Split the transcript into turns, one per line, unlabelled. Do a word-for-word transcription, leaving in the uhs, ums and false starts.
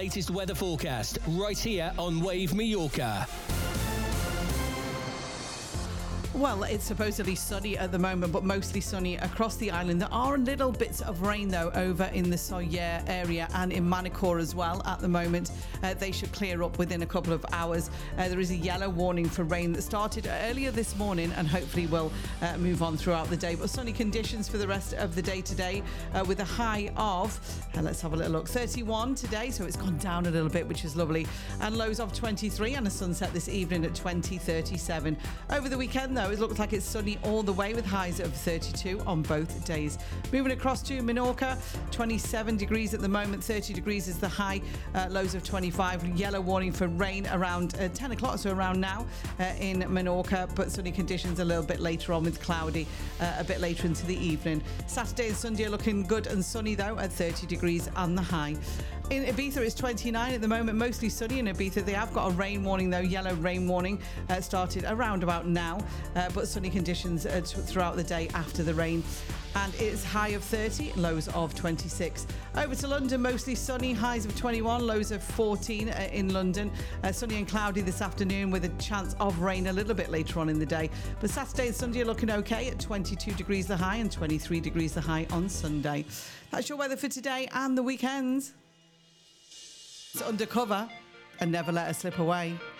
latest weather forecast right here on Wave Mallorca.
Well, it's supposedly sunny at the moment, but mostly sunny across the island. There are little bits of rain, though, over in the Soller area and in Manacor as well at the moment. Uh, they should clear up within a couple of hours. Uh, there is a yellow warning for rain that started earlier this morning and hopefully will uh, move on throughout the day. But sunny conditions for the rest of the day today uh, with a high of, uh, let's have a little look, thirty-one today. So it's gone down a little bit, which is lovely. And lows of twenty-three and a sunset this evening at twenty thirty-seven. Over the weekend, though, it looks like it's sunny all the way with highs of thirty-two on both days. Moving across to Menorca, twenty-seven degrees at the moment, thirty degrees is the high, uh, lows of twenty-five. Yellow warning for rain around uh, ten o'clock, so around now uh, in Menorca, but sunny conditions a little bit later on with cloudy uh, a bit later into the evening. Saturday and Sunday are looking good and sunny though at thirty degrees on the high. In Ibiza, it's twenty-nine at the moment, mostly sunny in Ibiza. They have got a rain warning though, yellow rain warning uh, started around about now, uh, but sunny conditions uh, t- throughout the day after the rain. And it's high of thirty, lows of twenty-six. Over to London, mostly sunny, highs of twenty-one, lows of fourteen uh, in London. Uh, sunny and cloudy this afternoon with a chance of rain a little bit later on in the day. But Saturday and Sunday are looking okay at twenty-two degrees the high and twenty-three degrees the high on Sunday. That's your weather for today and the weekends. It's Undercover and Never Let Her Slip Away.